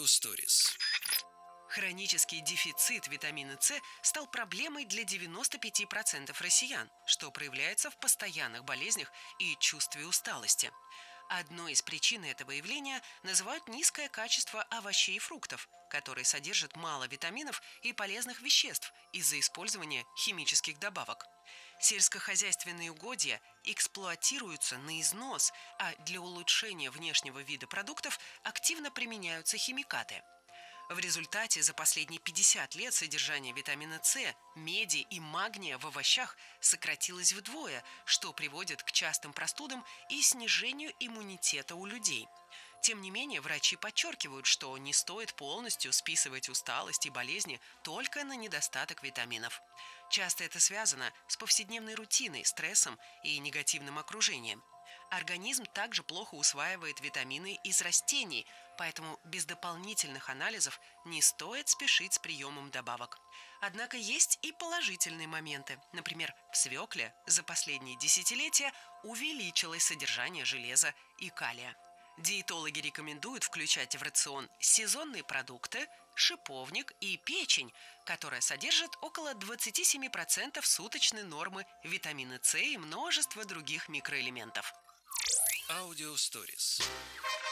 Stories. Хронический дефицит витамина С стал проблемой для 95% россиян, что проявляется в постоянных болезнях и чувстве усталости. Одной из причин этого явления называют низкое качество овощей и фруктов, которые содержат мало витаминов и полезных веществ из-за использования химических добавок. Сельскохозяйственные угодья эксплуатируются на износ, а для улучшения внешнего вида продуктов активно применяются химикаты. В результате за последние 50 лет содержание витамина С, меди и магния в овощах сократилось вдвое, что приводит к частым простудам и снижению иммунитета у людей. Тем не менее, врачи подчеркивают, что не стоит полностью списывать усталость и болезни только на недостаток витаминов. Часто это связано с повседневной рутиной, стрессом и негативным окружением. Организм также плохо усваивает витамины из растений, поэтому без дополнительных анализов не стоит спешить с приемом добавок. Однако есть и положительные моменты. Например, в свекле за последние десятилетия увеличилось содержание железа и калия. Диетологи рекомендуют включать в рацион сезонные продукты, шиповник и печень, которая содержит около 27% суточной нормы витамина С и множество других микроэлементов. Audio Stories.